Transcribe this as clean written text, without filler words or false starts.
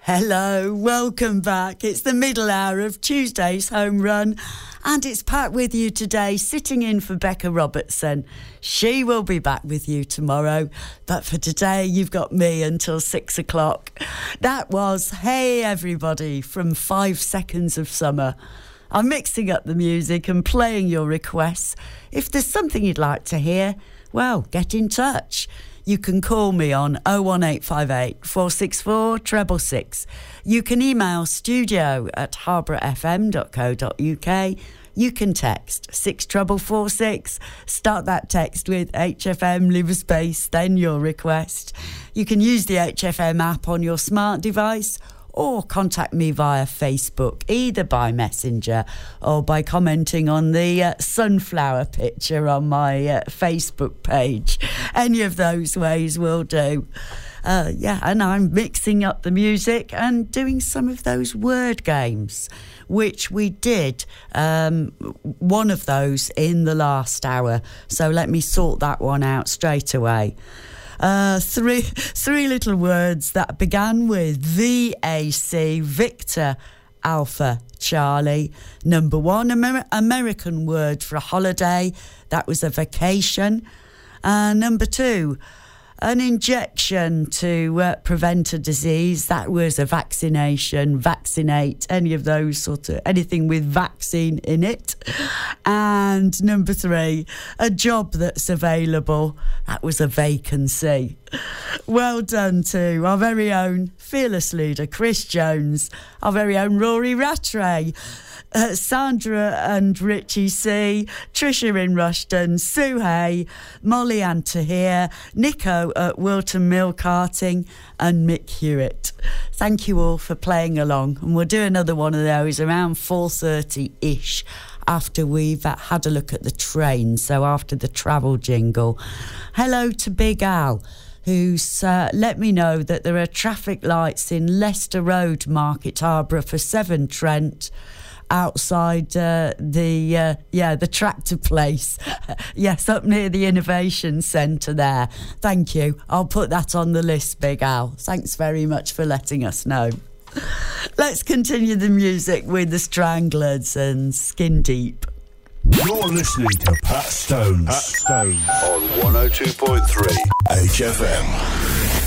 Hello, welcome back. It's the middle hour of Tuesday's Home Run, and it's Pat with you today, sitting in for Becca Robertson. She will be back with you tomorrow, but for today, you've got me until 6 o'clock. That was Hey Everybody from 5 Seconds of Summer. I'm mixing up the music and playing your requests. If there's something you'd like to hear, well, get in touch. You can call me on 01858 464 666. You can email studio@harbourfm.co.uk. You can text 64446. Start that text with HFM, leave a space, then your request. You can use the HFM app on your smart device, or contact me via Facebook, either by Messenger or by commenting on the sunflower picture on my Facebook page. Any of those ways will do. And I'm mixing up the music and doing some of those word games, which we did one of those in the last hour. So let me sort that one out straight away. Three little words that began with VAC, Victor, Alpha, Charlie. Number one, American word for a holiday. That was a vacation. Number two, an injection to prevent a disease. That was a vaccination, vaccinate, any of those sort of, anything with vaccine in it. And number three, a job that's available. That was a vacancy. Well done to our very own fearless leader, Chris Jones, our very own Rory Rattray, Sandra and Richie C, Tricia in Rushden, Sue Hay, Molly and Tahir, Nico at Wilton Mill Karting, and Mick Hewitt. Thank you all for playing along, and we'll do another one of those around 4:30-ish after we've had a look at the train, so after the travel jingle. Hello to Big Al, who's let me know that there are traffic lights in Leicester Road, Market Harborough for 7 Trent, outside the tractor place. Yes, up near the Innovation Centre there. Thank you. I'll put that on the list, Big Al. Thanks very much for letting us know. Let's continue the music with the Stranglers and Skin Deep. You're listening to Pat Stones. Pat Stones on 102.3 HFM.